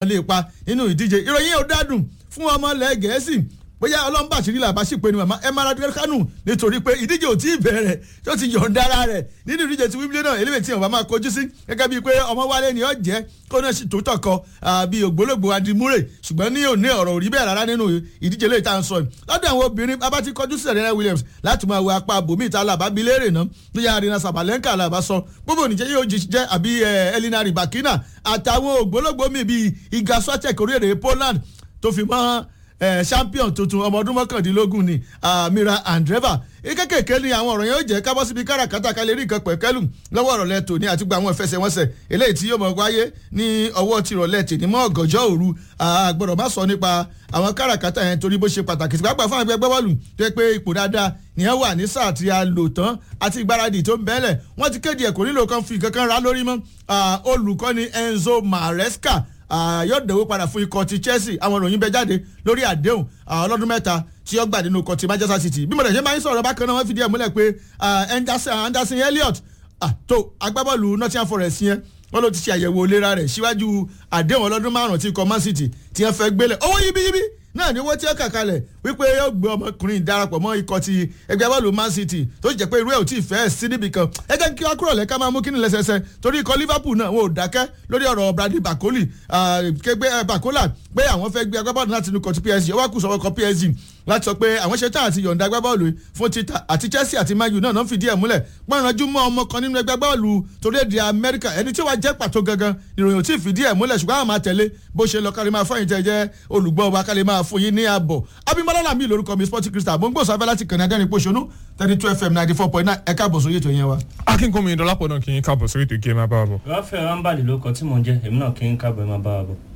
lè pa nínú ìdíje ìròyìn yóò dádùn fún ọmọ ilẹ̀ Gẹ̀ẹ́sì bóyá ọlọ́mbà àṣírí làbá sì pé ni màmá Emerald Kanu nítorí pé ìdíje ò tí ì bẹ̀rẹ̀ tó ti yọ̀ǹda ara rẹ̀ nínú ìdíje ti Wimbledon eléwé tí ọba máa kojú sí gẹ́gẹ́ bíi pé ọmọ wálé ni ó jẹ́ kó náà sì tó tọkọ bíi ògbólógbò Andy Murray ṣùgbọ́n ní òní ọ̀rọ̀ òrí bẹ́ẹ̀ rárá nínú ìdíje lè ta ń sọ lọ́dọ̀ àwọn obìnrin bá ti kọjú Serena Williams láti máa wo apá bòmí ìta làbá bí léèrè náà bóyá Arina Sabalenka làbá sọ gbogbo oníjẹ yóò jẹ́ àbí Elina Rybakina àtàwọn ògbólógbò mi bíi Iga Swiatek orílẹ̀-èdè Poland tó fi mọ́ champion tuntun ọmọ ọdún mọ́kàndínlógún ni Mira Andreeva kékèké ni àwọn ọ̀rọ̀ yẹn ó jẹ́ kábọ́ síbi káràkátà ká lè rí nǹkan pẹ̀kẹ́lù lọ́wọ́ ọ̀rọ̀lẹ́ tòní àti gba àwọn ìfẹsẹ̀wọnsẹ̀ eléyìí tí yóò mọ̀ wáyé ní ọwọ́ tìrọ̀lẹ́ tì ní mọ́ ọ̀gànjọ́ òru gbọ́dọ̀ má sọ nípa àwọn káràkátà yẹn torí bó ṣe pàtàkì sí gbàgbà fún ẹgbẹ́ bọ́ọ̀lù tó yẹ pé ipò dáadáa nìyẹn wà ní sáà tí a lò tán àti ìgbáradì tó ń bẹ́lẹ̀ wọ́n ti kéde ẹ̀kọ́ nílò kan fi kankan ra lórí mọ́ olùkọ́ni Enzo Maresca yóò dẹ̀wó padà fún ikọ̀ ti Chelsea àwọn ìròyìn bẹ jáde lórí àdéhùn ọlọ́dún mẹ́ta tí ó gbà nínú ikọ̀ ti Manchester City bí mo dẹ̀ ṣe máa ń sọ̀rọ̀ bákan náà wọ́n fìdí ẹ̀ múlẹ̀ pé Anderson Elliott tó agbábọ́ọ̀lù Nottingham Forest yẹn wọ́n ló ti ṣe àyẹ̀wò ìlera rẹ̀ síwájú àdéhùn ọlọ́dún márùn-ún tí ikọ̀ Man City tí wọ́n fẹ́ gbélé owó yíbíyíbí náà ni owó tí ó kà kalẹ̀ wípé yóò gbé ọmọkùnrin darapọ̀ mọ́ ikọ̀ ti ẹgbẹ́ bọ́ọ̀lù Man City tó jẹ́ pé irú ẹ̀ ò tí ì fẹ́ sí níbì kan ẹ jẹ́ kí wọ́n kúrò lẹ́ka máa mú kíni lẹ́sẹsẹ torí ikọ̀ Liverpool náà wọn ò dákẹ́ lórí ọ̀rọ̀ Bradley Bacola pé àwọn fẹ́ gbé agbábọ́ọ̀lù láti inú ikọ̀ ti PSG ó wá kù sọ́wọ́ ikọ̀ PSG láti sọ pé àwọn ṣetán àti yọ̀ǹda agbábọ́ọ̀lù fún títà àti Chelsea àti Man U náà fìdí ẹ̀ múlẹ̀ pọ́nranjú mọ́ ọmọ kan nínú ẹgbẹ́ bọ́ọ̀lù torílẹ̀-èdè Amẹ́ríkà ẹni tí ó wá jẹ́ pàtó gangan ìròyìn ò tí ì fìdí ẹ̀ múlẹ̀ ṣùgbọ́n àwọn máa tẹ̀lé bó ṣe lọ kárí máa fọyín tẹ́ jẹ́ olùgbọ́ wa kárí máa fún yín ní àbọ̀ Abímbọ́lá Làmí lórúkọ mi Sporting Crystal mo ń gbòòsò abẹ́ láti kàn ní adẹ́rìn pòṣónú 32 FM 94.9 ẹ̀ka àbọ̀ sórí ètò yẹn wa. Akínkúnmi Dọ́lápọ̀ náà kì í káàbọ̀ sórí ètò ìgé máa bá wa bọ̀. Ráfẹ́ Rámbàlì ló kọ tí mò ń jẹ́ èmi náà kì í káàbọ̀ ẹ̀ máa bá wa bọ̀.